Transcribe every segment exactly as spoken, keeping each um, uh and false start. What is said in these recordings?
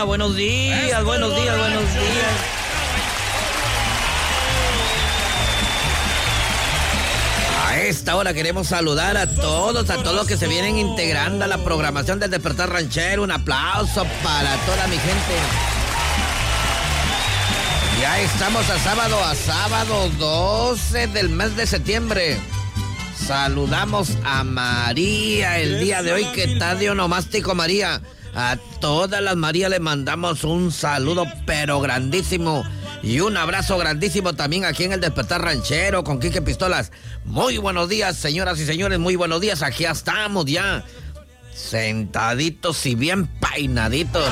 Hola, buenos días, buenos días, buenos días. A esta hora queremos saludar a todos, a todos los que se vienen integrando a la programación del Despertar Ranchero. Un aplauso para toda mi gente. Ya estamos a sábado, a sábado doce del mes de septiembre. Saludamos a María el día de hoy, que está de onomástico María. A todas las Marías les mandamos un saludo pero grandísimo y un abrazo grandísimo también aquí en el Despertar Ranchero con Quique Pistolas. Muy buenos días, señoras y señores, muy buenos días. Aquí estamos ya, sentaditos y bien peinaditos.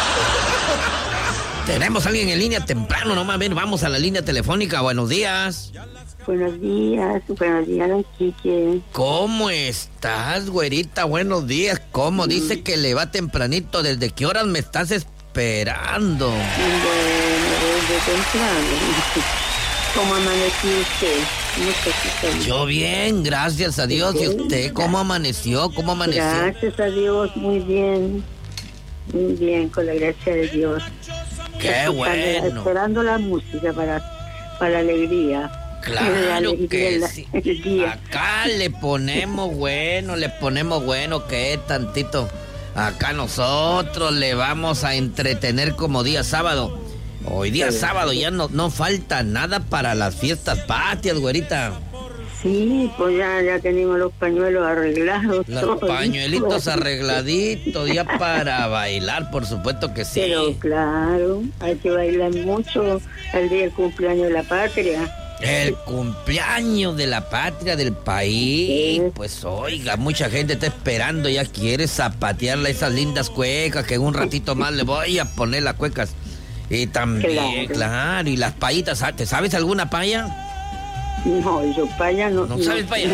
Tenemos a alguien en línea temprano, no más bien, vamos a la línea telefónica. Buenos días. Buenos días, buenos días, don Quique. ¿Cómo estás, güerita? Buenos días. ¿Cómo? Mm. Dice que le va tempranito. ¿Desde qué horas me estás esperando? Bueno, desde temprano. ¿Cómo amaneció usted? Yo bien, gracias a Dios. ¿Y usted cómo amaneció? ¿Cómo amaneció? Gracias a Dios, muy bien. Muy bien, con la gracia de Dios. Qué bueno. Esperando la música para, para la alegría. Claro que sí. Acá le ponemos bueno, le ponemos bueno, que tantito. Acá nosotros le vamos a entretener como día sábado. Hoy día sí, sábado ya no, no falta nada para las fiestas patrias, güerita. Sí, pues ya, ya tenemos los pañuelos arreglados. Los todo, pañuelitos ¿sí? arregladitos ya para bailar, por supuesto que sí. Pero claro, hay que bailar mucho el día del cumpleaños de la patria. El cumpleaños de la patria del país. Pues oiga, mucha gente está esperando, ya quiere zapatearle esas lindas cuecas, que en un ratito más le voy a poner las cuecas. Y también, claro, claro y las payitas, ¿te sabes alguna paya? No, yo paya no. ¿No sabes paya?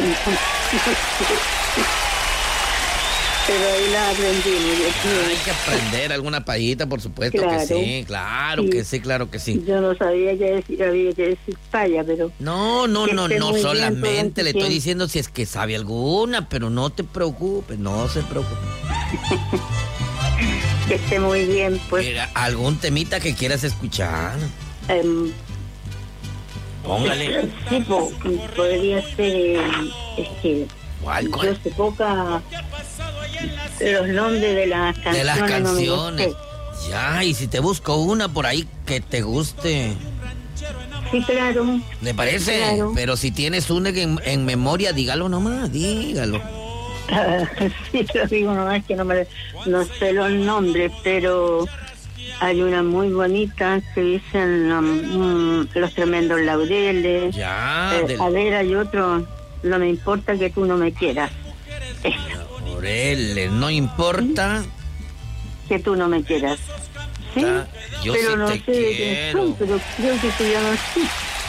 Pero ahí la aprendí. Ah, hay que aprender alguna payita, por supuesto, claro, que sí, claro sí. que sí, claro que sí. Yo no sabía que decir, había que decir paya, pero... No, no, no, no, solamente le estoy diciendo si es que sabe alguna, pero no te preocupes, no se preocupe. Que esté muy bien, pues. Mira, ¿algún temita que quieras escuchar? Um, Póngale. Sí, po, podría ser, este... ¿Cuál, cuál? Yo sé poca... los nombres de las canciones. De las canciones. No ya, y si te busco una por ahí que te guste. Sí, claro. ¿Le parece? Claro. Pero si tienes una en, en memoria, dígalo nomás, dígalo. Uh, sí, lo digo nomás que no me no sé los nombres, pero hay una muy bonita que dicen um, Los Tremendos Laureles. Ya. Eh, del... A ver, hay otro, No me importa que tú no me quieras. Laureles, no importa que tú no me quieras. Sí, ah, yo pero sí no te sé quiero. de qué son, pero creo que se llama así.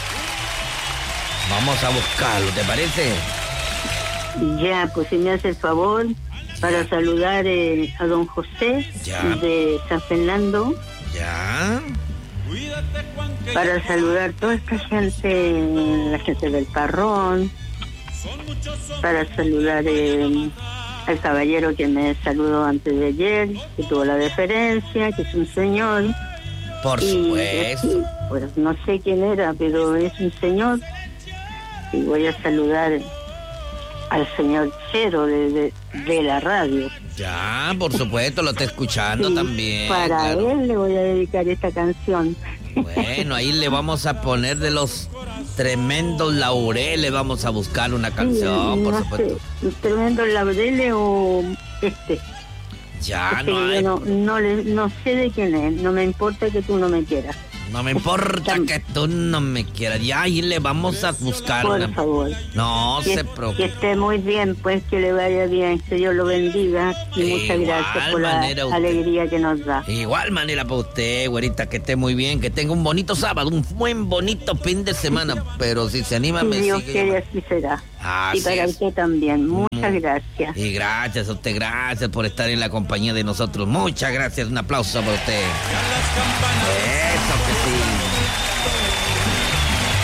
Vamos a buscarlo, ¿te parece? Ya, pues si me hace el favor para saludar eh, a don José ya. de San Fernando. Ya. Para saludar a toda esta gente, la gente del Parrón. Para saludar eh, al caballero que me saludó antes de ayer, que tuvo la deferencia, que es un señor. Por y, supuesto. Y, pues no sé quién era, pero es un señor. Y voy a saludar al señor Chero de, de, de la radio. Ya, por supuesto, lo está escuchando sí, también. Para claro. él le voy a dedicar esta canción. Bueno, ahí le vamos a poner de Los Tremendos Laureles, vamos a buscar una canción, sí, por no supuesto. Sé, Los Tremendos Laureles o este. Ya, este no hay... no, no, le, no sé de quién es, no me importa que tú no me quieras. No me importa que tú no me quieras. Ya ahí le vamos a buscar Por una... favor. No que, se preocupe. Que esté muy bien, pues que le vaya bien, que Dios lo bendiga. Y de muchas gracias por la usted, alegría que nos da. Igual manera para usted, güerita, que esté muy bien, que tenga un bonito sábado, un buen bonito fin de semana. Pero si se anima, si me Dios sigue. quiere, así será. Así y para es. usted también, muchas mm. gracias. Y gracias a usted, gracias por estar en la compañía de nosotros. Muchas gracias, un aplauso para usted. Eso que sí.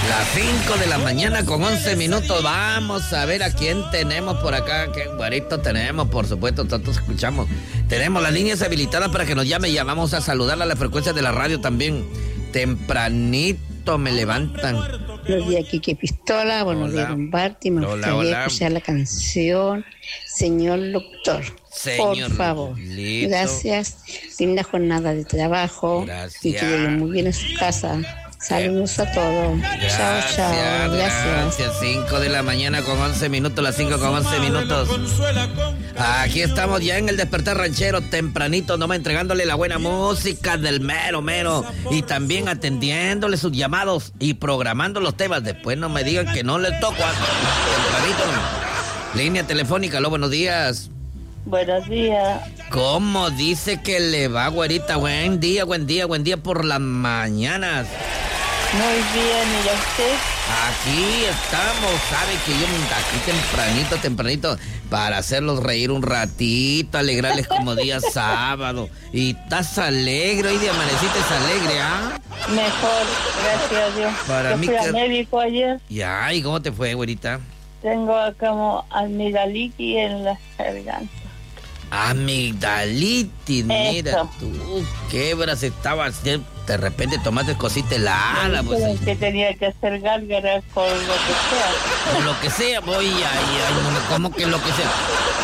Las cinco de la mañana con once minutos. Vamos a ver a quién tenemos por acá. Qué güerito tenemos, por supuesto, todos escuchamos. Tenemos las líneas habilitadas para que nos llame y ya vamos a saludarla a la frecuencia de la radio también. Tempranito me levantan. Buenos días, Quique Pistola. Buenos días, Don Barty. Me Hola, gustaría hola. escuchar la canción Señor Doctor. Señor, por favor. listo. Gracias. Linda jornada de trabajo. Gracias. Y que lleguen muy bien a su casa. Saludos a todos. Gracias, chao, chao. Gracias. gracias. cinco de la mañana con once minutos, las cinco con once minutos. Aquí estamos ya en el Despertar Ranchero, tempranito, nomás entregándole la buena música del mero, mero. Y también atendiéndole sus llamados y programando los temas. Después no me digan que no les toco. Tempranito. Línea telefónica, aló, buenos días. Buenos días. ¿Cómo dice que le va, güerita? Buen día, buen día, buen día por las mañanas. Muy bien, ¿y usted? Aquí estamos, sabe que yo aquí tempranito, tempranito, para hacerlos reír un ratito, alegrarles como día sábado. Y estás alegre, hoy de amaneciste alegre, ¿ah? Mejor, gracias a Dios. Para Yo mí fui que- al médico ayer. Ya, ¿y cómo te fue, güerita? Tengo como amigdalitis en la garganta. Amigdalitis, mira Eso. tú, quebras, estabas, de de repente tomaste cosita helada, pues. Dijeron que tenía que hacer gárgaras con lo que sea. Con lo que sea, voy, ay, ay, no me como que lo que sea.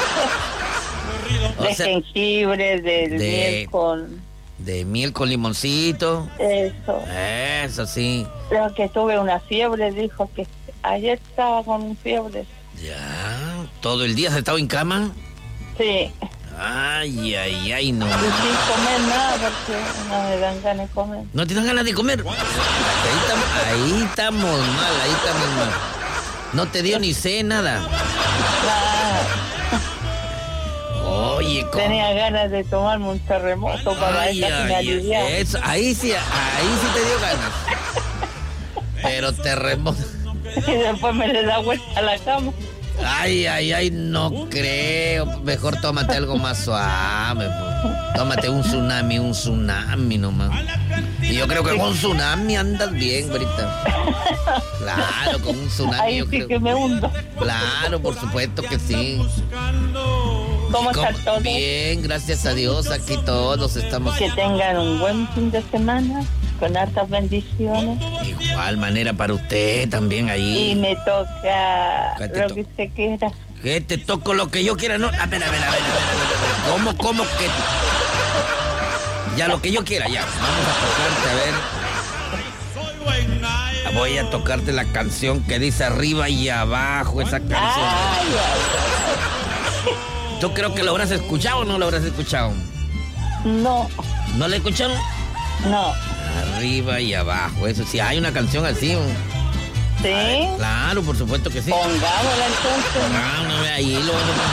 O De sea, jengibre, de, de- miel con... de miel con limoncito, Eso. eso sí. Creo que tuve una fiebre, dijo que ayer estaba con fiebre. Ya, todo el día has estado en cama. Sí. Ay, ay, ay, no. Y sin comer nada porque no me dan ganas de comer. ¿No te dan ganas de comer? Ahí estamos, ahí estamos mal, ahí estamos mal. No te dio ni sé nada. Nada. Oye, ¿cómo? Tenía ganas de tomarme un terremoto para Ay, ver si me ay, aliviaba. eso, ahí sí, ahí sí te dio ganas. Pero terremoto. Y después me le da vuelta a la cama. Ay, ay, ay, no creo. Mejor tómate algo más suave. Pues. Tómate un tsunami, un tsunami nomás. Y yo creo que con un tsunami andas bien, ahorita. Claro, con un tsunami Ahí yo sí creo. que me hundo. Claro, por supuesto que sí. ¿Cómo ¿Cómo? están todos? Bien, gracias a Dios, aquí todos estamos. Que tengan un buen fin de semana, con hartas bendiciones. Igual manera para usted también Y ahí. me toca ¿Qué te lo to- que usted quiera. Que te toco lo que yo quiera, ¿no? A ver, a ver, a ver, a ver, a ver, a ver. ¿Cómo, cómo que? Ya, lo que yo quiera, ya. Vamos a tocarte, a ver. Voy a tocarte la canción que dice arriba y abajo, esa canción. Ay, ay, Yo creo que lo habrás escuchado o no lo habrás escuchado. no, ¿No la escucharon? no. Arriba y abajo, eso sí, hay una canción así. ¿Sí? Claro, por supuesto que sí. Pongámosla entonces. Ah, no, ahí lo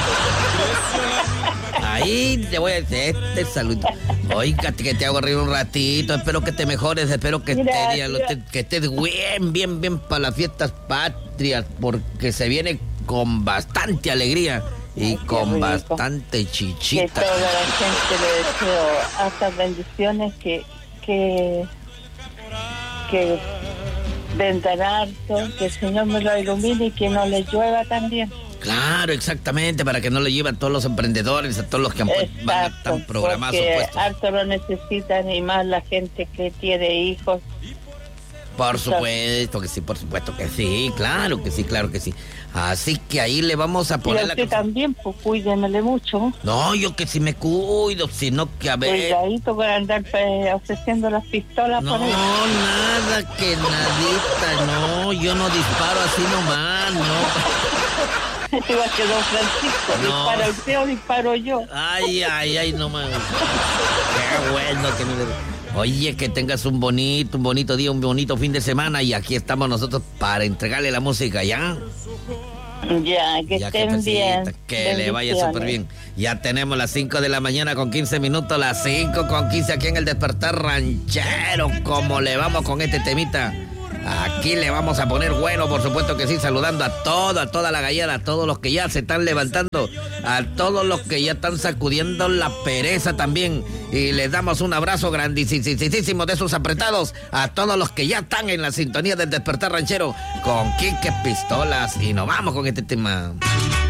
Ahí te voy a decir este saludo. Oiga, que te hago reír un ratito. Espero que te mejores. Espero que, Gracias. estés, que estés bien, bien, bien para las fiestas patrias. Porque se viene con bastante alegría y Ay, qué con rico. bastante Que chichita. toda la gente le deseo hartas bendiciones, que, que, que vendan harto, que el Señor me lo ilumine y que no le llueva también. Claro, exactamente. Para que no le lleven a todos los emprendedores, a todos los que han, pu- van a Exacto, estar programados porque puestos. harto lo necesitan y más la gente que tiene hijos. Por supuesto que sí, por supuesto que sí, claro que sí, claro que sí. Así que ahí le vamos a Y poner a la usted canción. también, pues cuídemele mucho. No, yo que sí me cuido, sino que a ver. Cuidadito con andar eh, ofreciendo las pistolas No, por ahí. nada, que nadita, no, yo no disparo así nomás, no. Igual que don Francisco, No. dispara usted o disparo yo. Ay, ay, ay, no más. Qué bueno que me... Oye, que tengas un bonito, un bonito día, un bonito fin de semana y aquí estamos nosotros para entregarle la música, ¿ya? Ya, que Ya, estén jefecita, bien. que le vaya Bendiciones. súper bien. Ya tenemos las cinco de la mañana con quince minutos, las cinco con quince aquí en el Despertar Ranchero. ¿Cómo le vamos con este temita? Aquí le vamos a poner bueno, por supuesto que sí, saludando a toda, a toda la gallada, a todos los que ya se están levantando, a todos los que ya están sacudiendo la pereza también. Y les damos un abrazo grandísimo de esos apretados a todos los que ya están en la sintonía del Despertar Ranchero con Quique Pistolas. Y nos vamos con este tema.